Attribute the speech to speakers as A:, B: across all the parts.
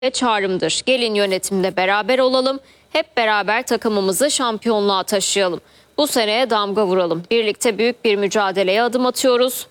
A: çağrımdır. Gelin yönetimde beraber olalım, hep beraber takımımızı şampiyonluğa taşıyalım. Bu seneye damga vuralım. Birlikte büyük bir mücadeleye adım atıyoruz.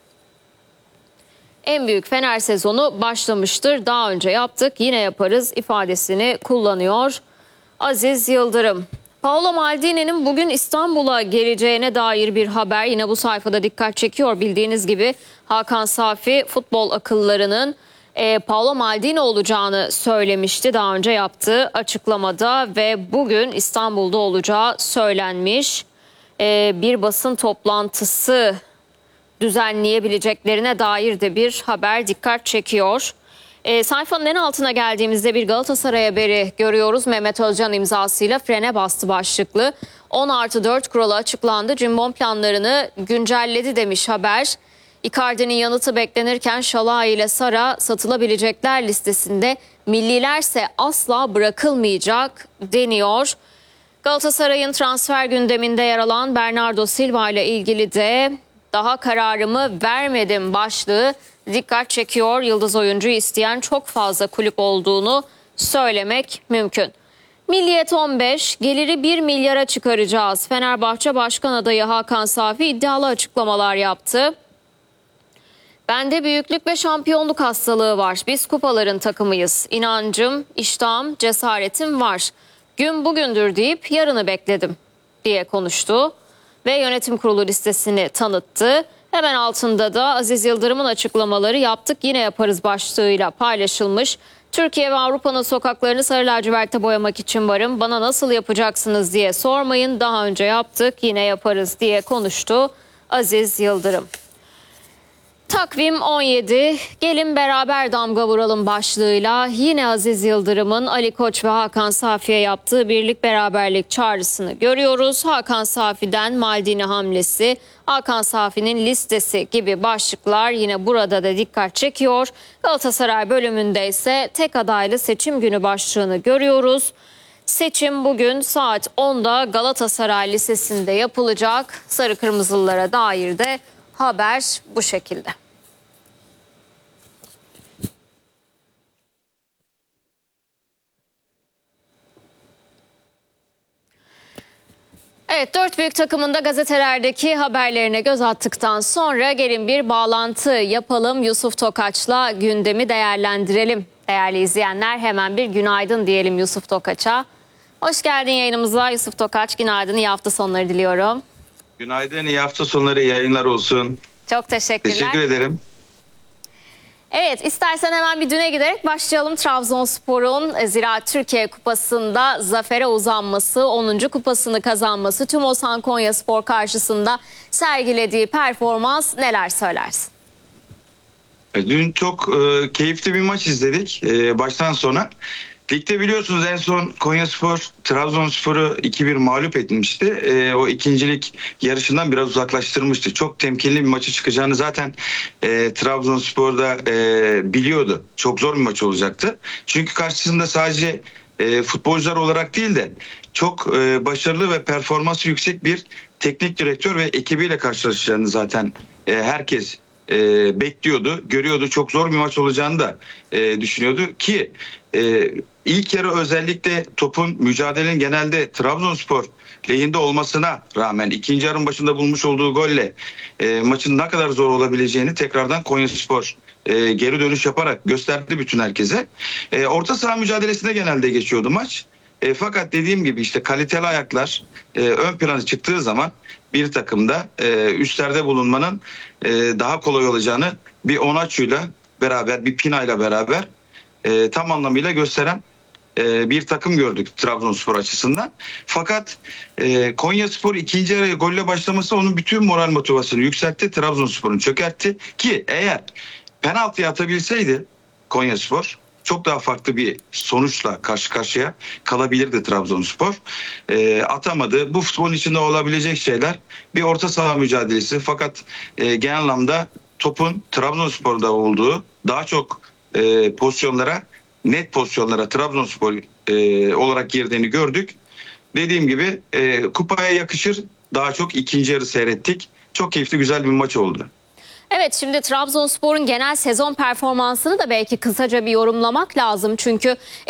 A: En büyük Fener sezonu başlamıştır. Daha önce yaptık, yine yaparız ifadesini kullanıyor Aziz Yıldırım. Paolo Maldini'nin bugün İstanbul'a geleceğine dair bir haber yine bu sayfada dikkat çekiyor. Bildiğiniz gibi Hakan Safi futbol akıllarının Paolo Maldini olacağını söylemişti daha önce yaptığı açıklamada ve bugün İstanbul'da olacağı söylenmiş. Bir basın toplantısı düzenleyebileceklerine dair de bir haber dikkat çekiyor. Sayfanın en altına geldiğimizde bir Galatasaray haberi görüyoruz. Mehmet Özcan imzasıyla frene bastı başlıklı. 10+4 kuralı açıklandı. Cimbom planlarını güncelledi demiş haber. Icardi'nin yanıtı beklenirken Şalai ile Sara satılabilecekler listesinde, millilerse asla bırakılmayacak deniyor. Galatasaray'ın transfer gündeminde yer alan Bernardo Silva ile ilgili de daha kararımı vermedim başlığı dikkat çekiyor. Yıldız oyuncuyu isteyen çok fazla kulüp olduğunu söylemek mümkün. Milliyet 15, geliri 1 milyara çıkaracağız. Fenerbahçe Başkan adayı Hakan Safi iddialı açıklamalar yaptı. Bende büyüklük ve şampiyonluk hastalığı var. Biz kupaların takımıyız. İnancım, iştahım, cesaretim var. Gün bugündür deyip yarını bekledim diye konuştu ve yönetim kurulu listesini tanıttı. Hemen altında da Aziz Yıldırım'ın açıklamaları yaptık yine yaparız başlığıyla paylaşılmış. Türkiye ve Avrupa'nın sokaklarını sarı laciverte boyamak için varım. Bana nasıl yapacaksınız diye sormayın. Daha önce yaptık yine yaparız diye konuştu Aziz Yıldırım. Takvim 17, gelin beraber damga vuralım başlığıyla yine Aziz Yıldırım'ın Ali Koç ve Hakan Safi'ye yaptığı birlik beraberlik çağrısını görüyoruz. Hakan Safi'den Maldini hamlesi, Hakan Safi'nin listesi gibi başlıklar yine burada da dikkat çekiyor. Galatasaray bölümünde ise tek adaylı seçim günü başlığını görüyoruz. Seçim bugün saat 10'da Galatasaray Lisesi'nde yapılacak. Sarı Kırmızılılara dair de haber bu şekilde. Evet, dört büyük takımın da gazetelerdeki haberlerine göz attıktan sonra gelin bir bağlantı yapalım. Yusuf Tokaç'la gündemi değerlendirelim. Değerli izleyenler, hemen bir günaydın diyelim Yusuf Tokaç'a. Hoş geldin yayınımıza Yusuf Tokaç. Günaydın, iyi hafta sonları diliyorum.
B: Günaydın, iyi hafta sonları, yayınlar olsun.
A: Çok teşekkürler.
B: Teşekkür ederim.
A: Evet, istersen hemen bir düne giderek başlayalım. Trabzonspor'un Ziraat Türkiye Kupası'nda zafere uzanması, 10. kupasını kazanması, tüm Osan Konyaspor karşısında sergilediği performans neler söylersin?
B: Dün çok keyifli bir maç izledik baştan sona. Ligde biliyorsunuz en son Konyaspor Trabzonspor'u 2-1 mağlup etmişti. O ikincilik yarışından biraz uzaklaştırmıştı. Çok temkinli bir maçı çıkacağını zaten Trabzonspor da biliyordu. Çok zor bir maç olacaktı. Çünkü karşısında sadece futbolcular olarak değil de çok başarılı ve performansı yüksek bir teknik direktör ve ekibiyle karşılaşacağını zaten herkes bekliyordu, görüyordu. Çok zor bir maç olacağını da düşünüyordu ki ilk yarı özellikle topun, mücadelenin genelde Trabzonspor lehinde olmasına rağmen ikinci yarının başında bulmuş olduğu golle maçın ne kadar zor olabileceğini tekrardan Konyaspor geri dönüş yaparak gösterdi bütün herkese. Orta saha mücadelesinde genelde geçiyordu maç. Fakat dediğim gibi işte kaliteli ayaklar ön plana çıktığı zaman bir takımda üstlerde bulunmanın daha kolay olacağını bir Onaçu'yla beraber, bir Pina'yla beraber tam anlamıyla gösteren bir takım gördük Trabzonspor açısından. Fakat Konyaspor ikinci yarıya golle başlaması onun bütün moral motivasyonu yükseltti. Trabzonspor'un çökertti ki eğer penaltı atabilseydi Konyaspor çok daha farklı bir sonuçla karşı karşıya kalabilirdi Trabzonspor. Atamadı. Bu futbolun içinde olabilecek şeyler bir orta saha mücadelesi. Fakat genel anlamda topun Trabzonspor'da olduğu daha çok pozisyonlara, net pozisyonlara Trabzonspor olarak girdiğini gördük. Dediğim gibi kupaya yakışır daha çok ikinci yarı seyrettik. Çok keyifli, güzel bir maç oldu.
A: Evet, şimdi Trabzonspor'un genel sezon performansını da belki kısaca bir yorumlamak lazım. Çünkü